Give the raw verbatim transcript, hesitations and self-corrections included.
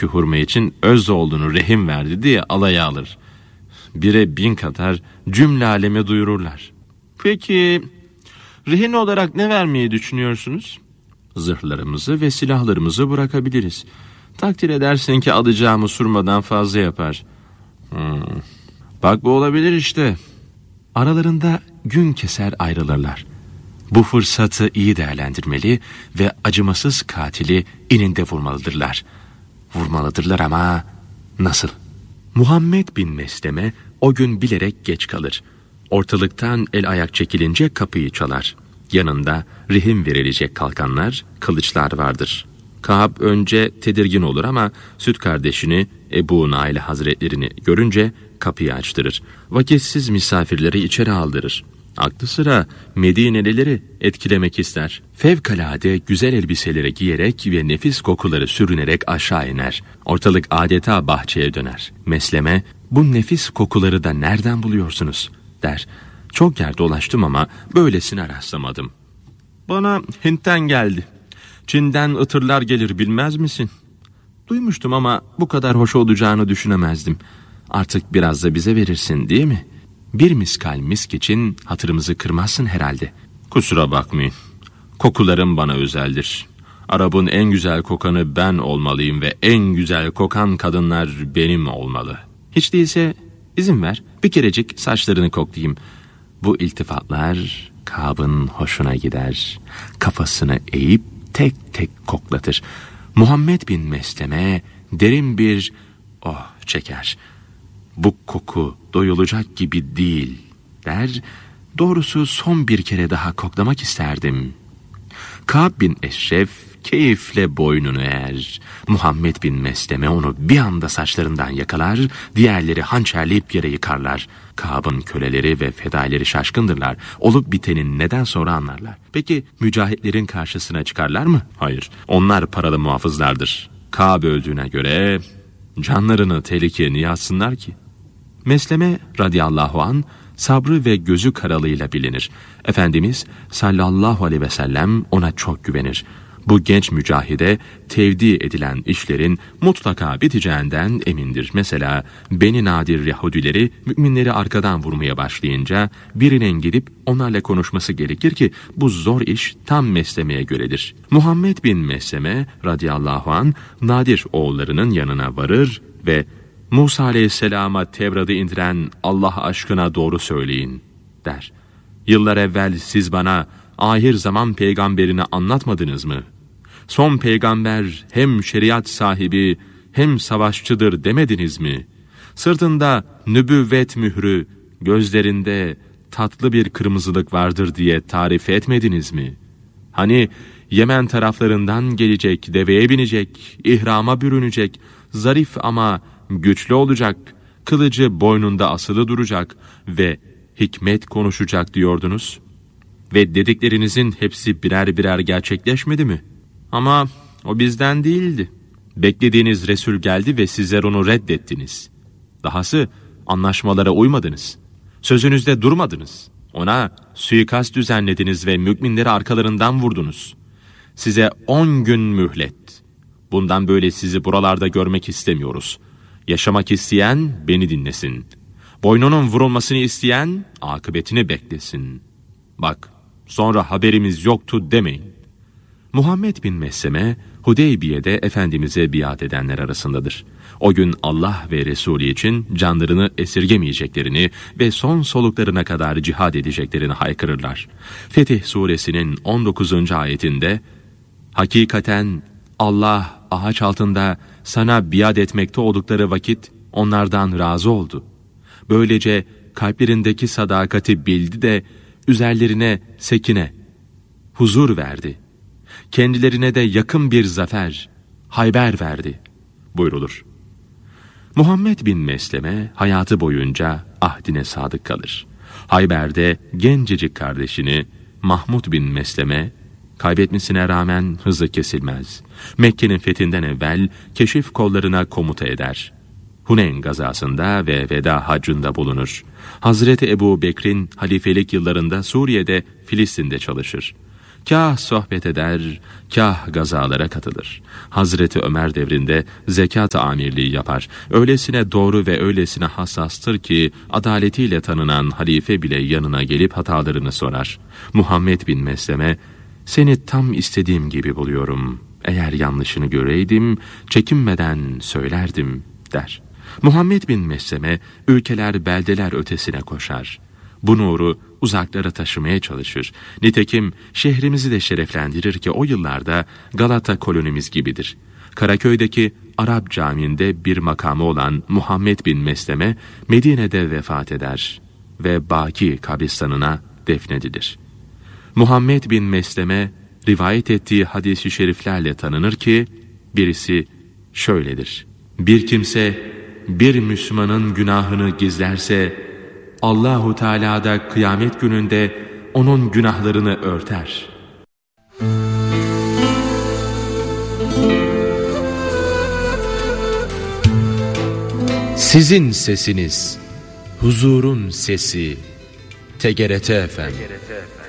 bugünkü hurma için öz oğlunu rehin verdi diye alaya alır. Bire bin katar cümle aleme duyururlar. Peki rehin olarak ne vermeyi düşünüyorsunuz? Zırhlarımızı ve silahlarımızı bırakabiliriz. Takdir edersin ki alacağımız hurmadan fazla yapar. Hmm. Bak bu olabilir işte. Aralarında gün keser ayrılırlar. Bu fırsatı iyi değerlendirmeli ve acımasız katili eninde vurmalıdırlar. Vurmalıdırlar ama nasıl? Muhammed bin Mesleme o gün bilerek geç kalır. Ortalıktan el ayak çekilince kapıyı çalar. Yanında rehin verilecek kalkanlar, kılıçlar vardır. Kâb önce tedirgin olur ama süt kardeşini Ebu Nail Hazretlerini görünce kapıyı açtırır. Vakitsiz misafirleri içeri aldırır. Aklı sıra Medinelileri etkilemek ister. Fevkalade güzel elbiseleri giyerek ve nefis kokuları sürünerek aşağı iner. Ortalık adeta bahçeye döner. Mesleme, bu nefis kokuları da nereden buluyorsunuz der. Çok yer dolaştım ama böylesine rastlamadım. Bana Hint'ten geldi. Çin'den ıtırlar gelir bilmez misin? Duymuştum ama bu kadar hoş olacağını düşünemezdim. Artık biraz da bize verirsin değil mi? Bir miskal misk için hatırımızı kırmazsın herhalde. Kusura bakmayın. Kokularım bana özeldir. Arap'ın en güzel kokanı ben olmalıyım ve en güzel kokan kadınlar benim olmalı. Hiç değilse izin ver bir kerecik saçlarını koklayayım. Bu iltifatlar Kâb'ın hoşuna gider. Kafasını eğip tek tek koklatır. Muhammed bin Mesleme derin bir oh çeker. Bu koku doyulacak gibi değil der. Doğrusu son bir kere daha koklamak isterdim. Kâb bin Eşref keyifle boynunu eğer. Muhammed bin Mesleme onu bir anda saçlarından yakalar, diğerleri hançerleyip yere yıkarlar. Kâb'ın köleleri ve fedaileri şaşkındırlar. Olup bitenin neden sonra anlarlar. Peki mücahitlerin karşısına çıkarlar mı? Hayır. Onlar paralı muhafızlardır. Kâb öldüğüne göre canlarını tehlikeye niye atsınlar ki? Mesleme radıyallahu an sabrı ve gözü karalığıyla bilinir. Efendimiz sallallahu aleyhi ve sellem ona çok güvenir. Bu genç mücahide tevdi edilen işlerin mutlaka biteceğinden emindir. Mesela Beni Nadir Yahudileri müminleri arkadan vurmaya başlayınca birinin gidip onlarla konuşması gerekir ki bu zor iş tam Mesleme'ye göredir. Muhammed bin Mesleme radıyallahu an Nadir oğullarının yanına varır ve Musa aleyhisselama Tevrat'ı indiren Allah aşkına doğru söyleyin der. Yıllar evvel siz bana ahir zaman peygamberini anlatmadınız mı? Son peygamber hem şeriat sahibi hem savaşçıdır demediniz mi? Sırtında nübüvvet mührü, gözlerinde tatlı bir kırmızılık vardır diye tarif etmediniz mi? Hani Yemen taraflarından gelecek, deveye binecek, ihrama bürünecek, zarif ama güçlü olacak, kılıcı boynunda asılı duracak ve hikmet konuşacak diyordunuz. Ve dediklerinizin hepsi birer birer gerçekleşmedi mi? Ama o bizden değildi. Beklediğiniz Resul geldi ve sizler onu reddettiniz. Dahası anlaşmalara uymadınız. Sözünüzde durmadınız. Ona suikast düzenlediniz ve müminleri arkalarından vurdunuz. Size on gün mühlet. Bundan böyle sizi buralarda görmek istemiyoruz. Yaşamak isteyen beni dinlesin. Boynunun vurulmasını isteyen akıbetini beklesin. Bak, sonra haberimiz yoktu demeyin. Muhammed bin Mesleme, Hudeybiye'de Efendimiz'e biat edenler arasındadır. O gün Allah ve Resulü için canlarını esirgemeyeceklerini ve son soluklarına kadar cihad edeceklerini haykırırlar. Fetih suresinin on dokuzuncu ayetinde, hakikaten Allah ağaç altında sana biat etmekte oldukları vakit onlardan razı oldu. Böylece kalplerindeki sadakati bildi de üzerlerine sekine, huzur verdi. Kendilerine de yakın bir zafer, Hayber verdi buyrulur. Muhammed bin Mesleme hayatı boyunca ahdine sadık kalır. Hayber'de gencecik kardeşini Mahmud bin Mesleme kaybetmesine rağmen hızı kesilmez. Mekke'nin fethinden evvel keşif kollarına komuta eder. Huneyn gazasında ve veda hacında bulunur. Hazreti Ebu Bekir'in halifelik yıllarında Suriye'de, Filistin'de çalışır. Kâh sohbet eder, kâh gazalara katılır. Hazreti Ömer devrinde zekat amirliği yapar. Öylesine doğru ve öylesine hassastır ki adaletiyle tanınan halife bile yanına gelip hatalarını sorar. Muhammed bin Mesleme, "Seni tam istediğim gibi buluyorum. Eğer yanlışını göreydim, çekinmeden söylerdim," der. Muhammed bin Mesleme, ülkeler beldeler ötesine koşar. Bu nuru uzaklara taşımaya çalışır. Nitekim şehrimizi de şereflendirir ki o yıllarda Galata kolonimiz gibidir. Karaköy'deki Arap Camii'nde bir makamı olan Muhammed bin Mesleme, Medine'de vefat eder ve Baki kabristanına defnedilir. Muhammed bin Mesleme, rivayet ettiği hadis-i şeriflerle tanınır ki, birisi şöyledir: bir kimse bir Müslümanın günahını gizlerse, Allahu Teala da kıyamet gününde onun günahlarını örter. Sizin sesiniz, huzurun sesi, T G R T Efendim.